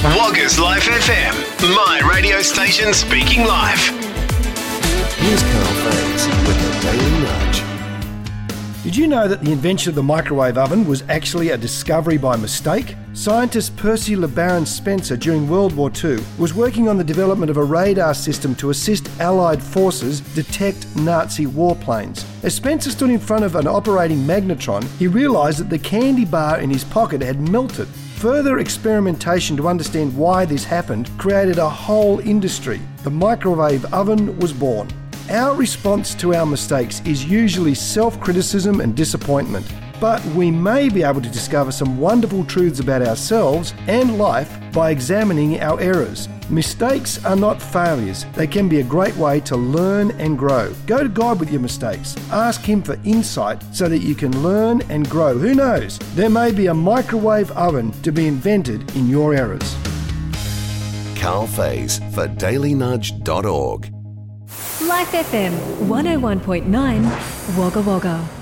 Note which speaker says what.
Speaker 1: Wagga's Life FM, my radio station speaking live.
Speaker 2: Here's Carl Faze with the Daily Nudge.
Speaker 3: Did you know that the invention of the microwave oven was actually a discovery by mistake? Scientist Percy LeBaron Spencer during World War II was working on the development of a radar system to assist Allied forces detect Nazi warplanes. As Spencer stood in front of an operating magnetron, he realised that the candy bar in his pocket had melted. Further experimentation to understand why this happened created a whole industry. The microwave oven was born. Our response to our mistakes is usually self-criticism and disappointment, but we may be able to discover some wonderful truths about ourselves and life by examining our errors. Mistakes are not failures. They can be a great way to learn and grow. Go to God with your mistakes. Ask Him for insight so that you can learn and grow. Who knows? There may be a microwave oven to be invented in your errors.
Speaker 2: Carl Faze for dailynudge.org.
Speaker 4: Life FM 101.9 Wagga Wagga.